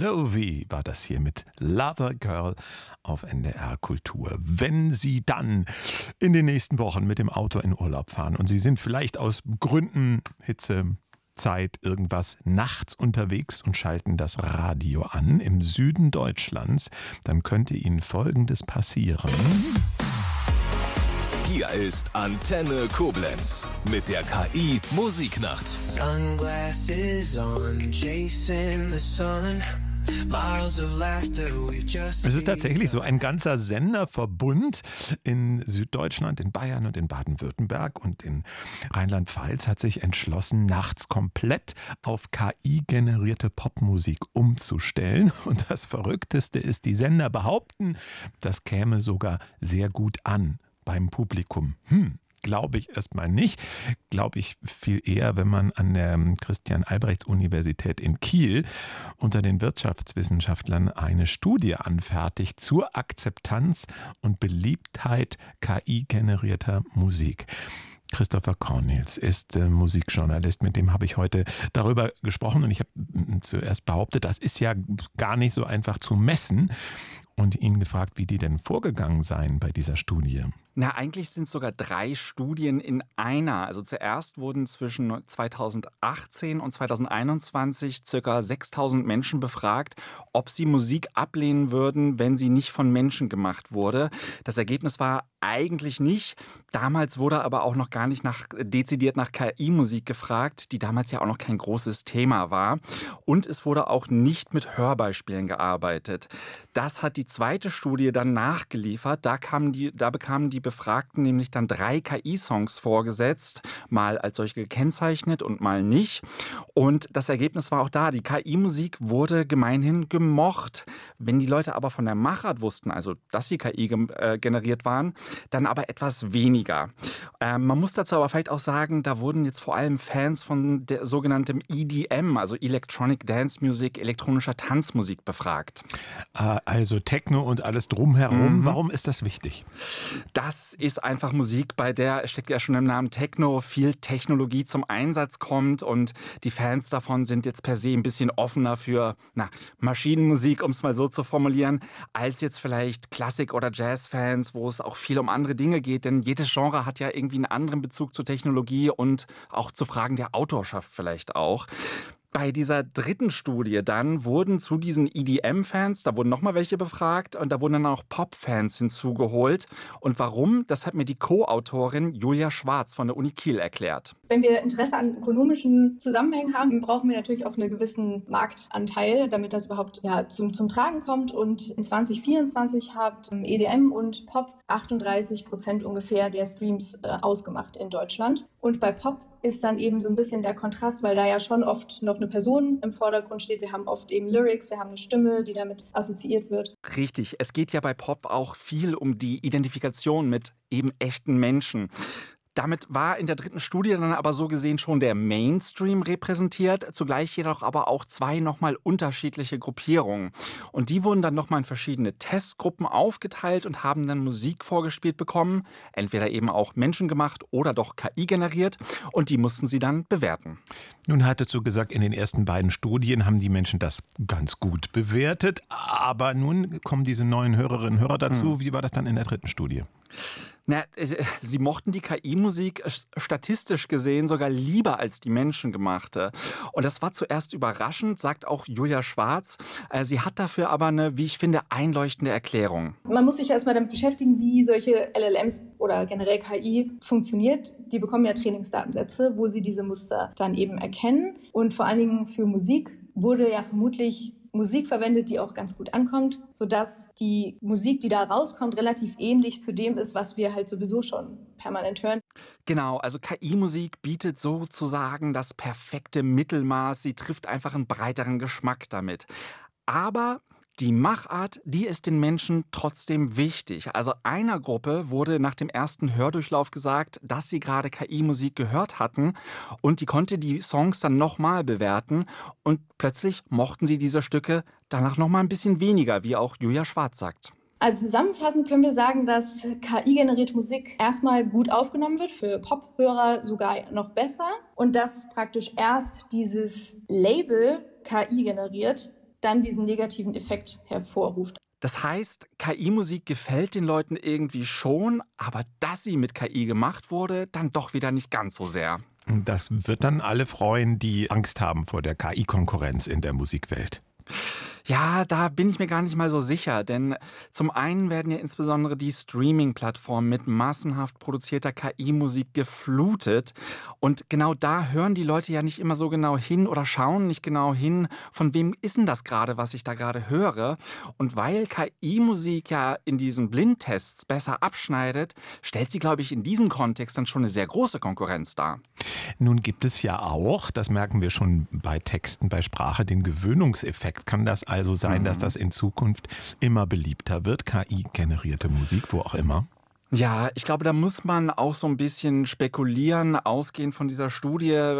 Lovi war das hier mit Lover Girl auf NDR Kultur. Wenn Sie dann in den nächsten Wochen mit dem Auto in Urlaub fahren und Sie sind vielleicht aus Gründen Hitze, Zeit, irgendwas nachts unterwegs und schalten das Radio an im Süden Deutschlands, dann könnte Ihnen Folgendes passieren. Hier ist Antenne Koblenz mit der KI Musiknacht. Sunglasses on, chasing the sun. Es ist tatsächlich so, ein ganzer Senderverbund in Süddeutschland, in Bayern und in Baden-Württemberg und in Rheinland-Pfalz hat sich entschlossen, nachts komplett auf KI-generierte Popmusik umzustellen. Und das Verrückteste ist, die Sender behaupten, das käme sogar sehr gut an beim Publikum. Glaube ich erstmal nicht. Glaube ich viel eher, wenn man an der Christian-Albrechts-Universität in Kiel unter den Wirtschaftswissenschaftlern eine Studie anfertigt zur Akzeptanz und Beliebtheit KI-generierter Musik. Christopher Cornels ist Musikjournalist, mit dem habe ich heute darüber gesprochen und ich habe zuerst behauptet, das ist ja gar nicht so einfach zu messen und ihn gefragt, wie die denn vorgegangen seien bei dieser Studie. Na, eigentlich sind es sogar 3 Studien in einer. Also zuerst wurden zwischen 2018 und 2021 ca. 6.000 Menschen befragt, ob sie Musik ablehnen würden, wenn sie nicht von Menschen gemacht wurde. Das Ergebnis war eigentlich nicht. Damals wurde aber auch noch gar nicht dezidiert nach KI-Musik gefragt, die damals ja auch noch kein großes Thema war. Und es wurde auch nicht mit Hörbeispielen gearbeitet. Das hat die zweite Studie dann nachgeliefert. Da bekamen die Befragten nämlich dann 3 KI-Songs vorgesetzt, mal als solche gekennzeichnet und mal nicht. Und das Ergebnis war auch da. Die KI-Musik wurde gemeinhin gemocht. Wenn die Leute aber von der Machart wussten, also dass sie KI generiert waren, dann aber etwas weniger. Man muss dazu aber vielleicht auch sagen, da wurden jetzt vor allem Fans von der sogenannten EDM, also Electronic Dance Music, elektronischer Tanzmusik befragt. Also Techno und alles drumherum. Warum ist das wichtig? Das ist einfach Musik, bei der, steckt ja schon im Namen Techno, viel Technologie zum Einsatz kommt und die Fans davon sind jetzt per se ein bisschen offener für Maschinenmusik, um es mal so zu formulieren, als jetzt vielleicht Klassik- oder Jazz-Fans, wo es auch viel um andere Dinge geht, denn jedes Genre hat ja irgendwie einen anderen Bezug zur Technologie und auch zu Fragen der Autorschaft vielleicht auch. Bei dieser dritten Studie dann wurden zu diesen EDM-Fans, da wurden nochmal welche befragt und da wurden dann auch Pop-Fans hinzugeholt. Und warum, das hat mir die Co-Autorin Julia Schwarz von der Uni Kiel erklärt. Wenn wir Interesse an ökonomischen Zusammenhängen haben, brauchen wir natürlich auch einen gewissen Marktanteil, damit das überhaupt zum Tragen kommt. Und in 2024 hat EDM und Pop 38% ungefähr der Streams ausgemacht in Deutschland. Und bei Pop ist dann eben so ein bisschen der Kontrast, weil da ja schon oft noch eine Person im Vordergrund steht. Wir haben oft eben Lyrics, wir haben eine Stimme, die damit assoziiert wird. Richtig, es geht ja bei Pop auch viel um die Identifikation mit eben echten Menschen. Damit war in der dritten Studie dann aber so gesehen schon der Mainstream repräsentiert, zugleich jedoch aber auch 2 nochmal unterschiedliche Gruppierungen. Und die wurden dann nochmal in verschiedene Testgruppen aufgeteilt und haben dann Musik vorgespielt bekommen, entweder eben auch menschengemacht oder doch KI generiert und die mussten sie dann bewerten. Nun hattest du gesagt, in den ersten beiden Studien haben die Menschen das ganz gut bewertet, aber nun kommen diese neuen Hörerinnen und Hörer dazu. Wie war das dann in der dritten Studie? Na, sie mochten die KI-Musik statistisch gesehen sogar lieber als die menschengemachte. Und das war zuerst überraschend, sagt auch Julia Schwarz. Sie hat dafür aber eine, wie ich finde, einleuchtende Erklärung. Man muss sich erstmal damit beschäftigen, wie solche LLMs oder generell KI funktioniert. Die bekommen ja Trainingsdatensätze, wo sie diese Muster dann eben erkennen. Und vor allen Dingen für Musik wurde ja vermutlich Musik verwendet, die auch ganz gut ankommt, sodass die Musik, die da rauskommt, relativ ähnlich zu dem ist, was wir halt sowieso schon permanent hören. Genau, also KI-Musik bietet sozusagen das perfekte Mittelmaß. Sie trifft einfach einen breiteren Geschmack damit. Aber die Machart, die ist den Menschen trotzdem wichtig. Also einer Gruppe wurde nach dem ersten Hördurchlauf gesagt, dass sie gerade KI-Musik gehört hatten und die konnte die Songs dann nochmal bewerten und plötzlich mochten sie diese Stücke danach nochmal ein bisschen weniger, wie auch Julia Schwarz sagt. Also zusammenfassend können wir sagen, dass KI-generierte Musik erstmal gut aufgenommen wird, für Pop-Hörer sogar noch besser und dass praktisch erst dieses Label KI generiert dann diesen negativen Effekt hervorruft. Das heißt, KI-Musik gefällt den Leuten irgendwie schon, aber dass sie mit KI gemacht wurde, dann doch wieder nicht ganz so sehr. Das wird dann alle freuen, die Angst haben vor der KI-Konkurrenz in der Musikwelt. Ja, da bin ich mir gar nicht mal so sicher, denn zum einen werden ja insbesondere die Streaming-Plattformen mit massenhaft produzierter KI-Musik geflutet und genau da hören die Leute ja nicht immer so genau hin oder schauen nicht genau hin, von wem ist denn das gerade, was ich da gerade höre. Und weil KI-Musik ja in diesen Blindtests besser abschneidet, stellt sie, glaube ich, in diesem Kontext dann schon eine sehr große Konkurrenz dar. Nun gibt es ja auch, das merken wir schon bei Texten, bei Sprache, den Gewöhnungseffekt. Kann das also sein, dass das in Zukunft immer beliebter wird, KI-generierte Musik, wo auch immer? Ja, ich glaube, da muss man auch so ein bisschen spekulieren, ausgehend von dieser Studie,